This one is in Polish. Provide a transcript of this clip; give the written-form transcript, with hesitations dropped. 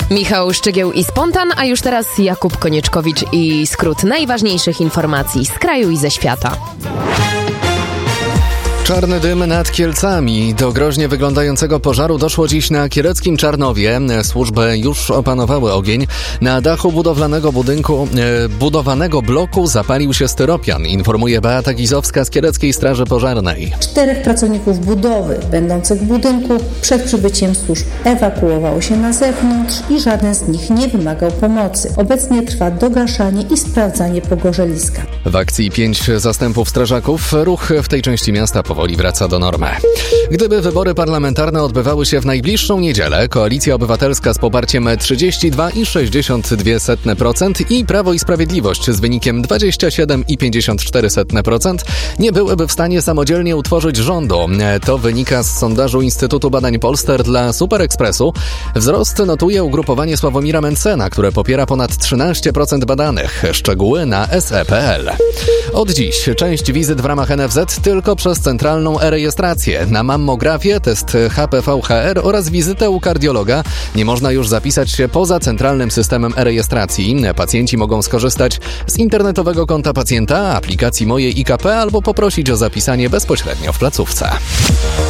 Michał Szczygieł i Spontan, a już teraz Jakub Konieczkowicz i skrót najważniejszych informacji z kraju i ze świata. Czarny dym nad Kielcami. Do groźnie wyglądającego pożaru doszło dziś na kieleckim Czarnowie. Służby już opanowały ogień. Na dachu budowanego bloku zapalił się styropian, informuje Beata Gizowska z Kieleckiej Straży Pożarnej. 4 pracowników budowy będących w budynku przed przybyciem służb ewakuowało się na zewnątrz i żaden z nich nie wymagał pomocy. Obecnie trwa dogaszanie i sprawdzanie pogorzeliska. W akcji 5 zastępów strażaków. Ruch w tej części miasta powoli wraca do normy. Gdyby wybory parlamentarne odbywały się w najbliższą niedzielę, Koalicja Obywatelska z poparciem 32,62% i Prawo i Sprawiedliwość z wynikiem 27,54% nie byłyby w stanie samodzielnie utworzyć rządu. To wynika z sondażu Instytutu Badań Polster dla Super Expressu. Wzrost notuje ugrupowanie Sławomira Mencena, które popiera ponad 13% badanych. Szczegóły na se.pl. Od dziś część wizyt w ramach NFZ tylko przez centralną e-rejestrację. Na mammografię, test HPV-HR oraz wizytę u kardiologa nie można już zapisać się poza centralnym systemem e-rejestracji. Pacjenci mogą skorzystać z internetowego konta pacjenta, aplikacji Moje IKP albo poprosić o zapisanie bezpośrednio w placówce.